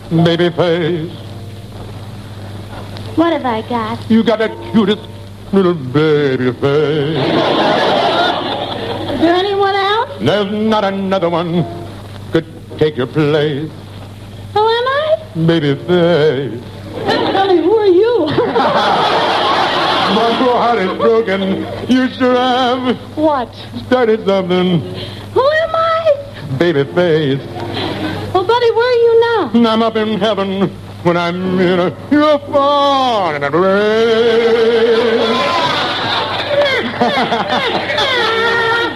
baby face. What have I got? You got the cutest little baby face. Is there anyone else? There's not another one could take your place. Who am I? Baby face. Tell me, who are you? My poor heart is broken. You sure have What? started something. Who am I? Baby face. Well, Buddy, where are you now? I'm up in heaven when I'm in your phone and a rain.